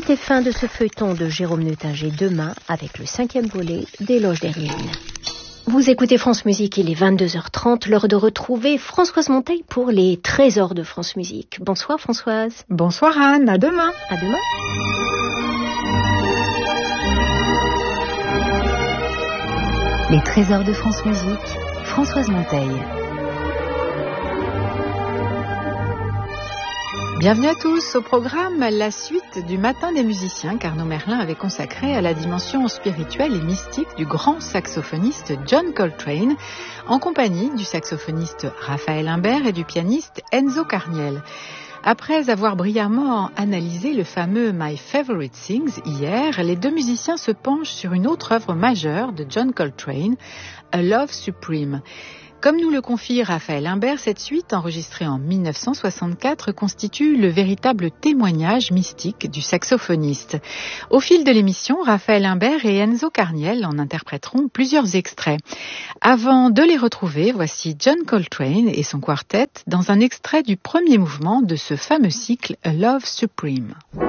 et fin de ce feuilleton de Jérôme Neutinger demain avec le 5e volet d'Éloge d'Hermione. Vous écoutez France Musique, il est 22h30, l'heure de retrouver Françoise Monteil pour les trésors de France Musique. Bonsoir Françoise. Bonsoir Anne, à demain. À demain. Les trésors de France Musique, Françoise Monteil. Bienvenue à tous. Au programme, la suite du Matin des musiciens qu'Arnaud Merlin avait consacré à la dimension spirituelle et mystique du grand saxophoniste John Coltrane, en compagnie du saxophoniste Raphaël Imbert et du pianiste Enzo Carniel. Après avoir brillamment analysé le fameux My Favorite Things hier, les deux musiciens se penchent sur une autre œuvre majeure de John Coltrane, A Love Supreme. Comme nous le confie Raphaël Imbert, cette suite, enregistrée en 1964, constitue le véritable témoignage mystique du saxophoniste. Au fil de l'émission, Raphaël Imbert et Enzo Carniel en interpréteront plusieurs extraits. Avant de les retrouver, voici John Coltrane et son quartet dans un extrait du premier mouvement de ce fameux cycle A Love Supreme.